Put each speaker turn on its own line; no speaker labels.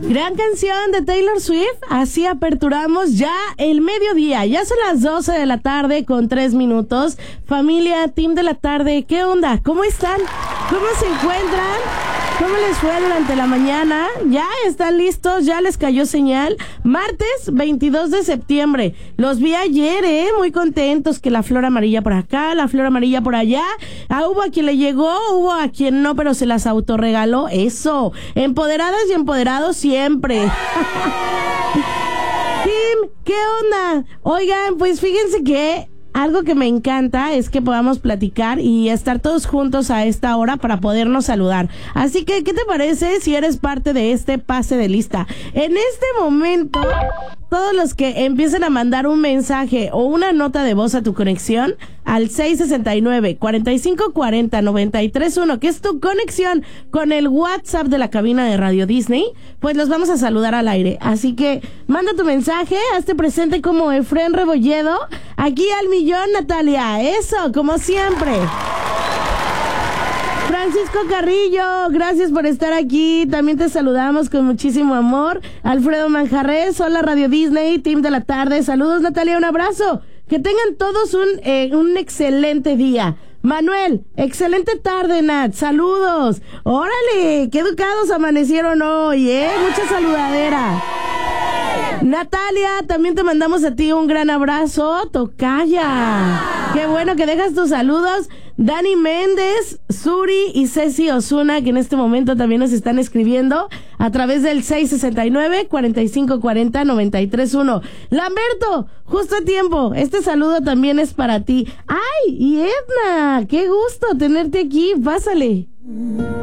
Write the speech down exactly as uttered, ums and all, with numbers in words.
Gran canción de Taylor Swift. Así aperturamos ya el mediodía. Ya son las doce de la tarde con tres minutos. Familia, team de la tarde, ¿qué onda? ¿Cómo están? ¿Cómo se encuentran? ¿Cómo les fue durante la mañana? ¿Ya están listos? ¿Ya les cayó señal? Martes veintidós de septiembre. Los vi ayer, ¿eh? Muy contentos, que la flor amarilla por acá, la flor amarilla por allá. Ah, hubo a quien le llegó, hubo a quien no, pero se las autorregaló. Eso. Empoderadas y empoderados siempre. Tim, ¿qué onda? Oigan, pues fíjense que algo que me encanta es que podamos platicar y estar todos juntos a esta hora para podernos saludar. Así que, ¿qué te parece si eres parte de este pase de lista? En este momento, todos los que empiecen a mandar un mensaje o una nota de voz a tu conexión al seis sesenta y nueve, cuarenta y cinco cuarenta, noventa y tres uno, que es tu conexión con el WhatsApp de la cabina de Radio Disney, pues los vamos a saludar al aire. Así que manda tu mensaje, hazte presente como Efren Rebolledo, aquí al millón, Natalia. Eso, como siempre. Francisco Carrillo, gracias por estar aquí. También te saludamos con muchísimo amor. Alfredo Manjarres, hola Radio Disney, team de la tarde. Saludos, Natalia, un abrazo. Que tengan todos un, eh, un excelente día. Manuel, excelente tarde, Nat. Saludos. Órale, qué educados amanecieron hoy, ¿eh? Mucha saludadera. Natalia, también te mandamos a ti un gran abrazo. Tocaya. Qué bueno que dejas tus saludos. Dani Méndez, Suri y Ceci Osuna, que en este momento también nos están escribiendo a través del seis sesenta y nueve, cuarenta y cinco cuarenta, noventa y tres uno. Lamberto, justo a tiempo. Este saludo también es para ti. ¡Ay! Y Edna, qué gusto tenerte aquí. Pásale.